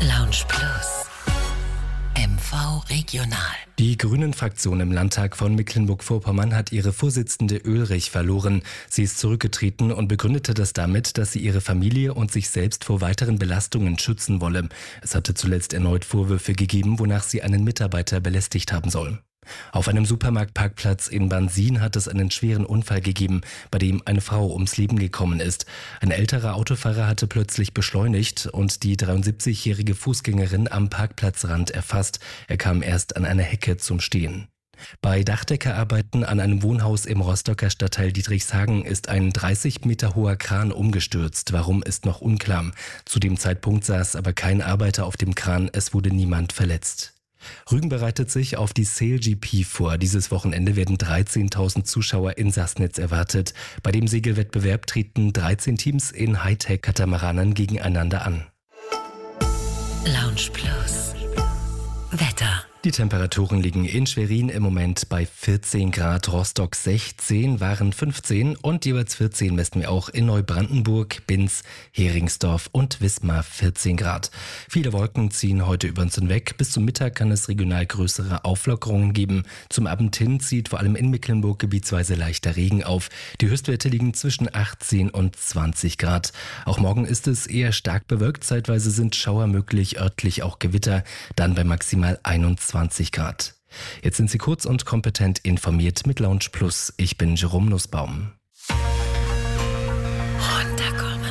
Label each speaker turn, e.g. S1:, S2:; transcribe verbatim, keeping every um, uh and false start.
S1: Lounge Plus, M V Regional.
S2: Die Grünen-Fraktion im Landtag von Mecklenburg-Vorpommern hat ihre Vorsitzende Ulrich verloren. Sie ist zurückgetreten und begründete das damit, dass sie ihre Familie und sich selbst vor weiteren Belastungen schützen wolle. Es hatte zuletzt erneut Vorwürfe gegeben, wonach sie einen Mitarbeiter belästigt haben soll. Auf einem Supermarktparkplatz in Bansin hat es einen schweren Unfall gegeben, bei dem eine Frau ums Leben gekommen ist. Ein älterer Autofahrer hatte plötzlich beschleunigt und die dreiundsiebzigjährige Fußgängerin am Parkplatzrand erfasst. Er kam erst an einer Hecke zum Stehen. Bei Dachdeckerarbeiten an einem Wohnhaus im Rostocker Stadtteil Dietrichshagen ist ein dreißig Meter hoher Kran umgestürzt. Warum, ist noch unklar. Zu dem Zeitpunkt saß aber kein Arbeiter auf dem Kran. Es wurde niemand verletzt. Rügen bereitet sich auf die Sail G P vor. Dieses Wochenende werden dreizehntausend Zuschauer in Sassnitz erwartet. Bei dem Segelwettbewerb treten dreizehn Teams in Hightech-Katamaranern gegeneinander an.
S1: Lounge Plus, Wetter.
S2: Die Temperaturen liegen in Schwerin im Moment bei vierzehn Grad, Rostock sechzehn, Waren fünfzehn und jeweils vierzehn messen wir auch in Neubrandenburg, Binz, Heringsdorf und Wismar vierzehn Grad. Viele Wolken ziehen heute über uns hinweg. Bis zum Mittag kann es regional größere Auflockerungen geben. Zum Abend hin zieht vor allem in Mecklenburg gebietsweise leichter Regen auf. Die Höchstwerte liegen zwischen achtzehn und zwanzig Grad. Auch morgen ist es eher stark bewölkt. Zeitweise sind Schauer möglich, örtlich auch Gewitter, dann bei maximal einundzwanzig Grad. Jetzt sind Sie kurz und kompetent informiert mit Lounge Plus. Ich bin Jerome Nussbaum.
S1: Runterkommen.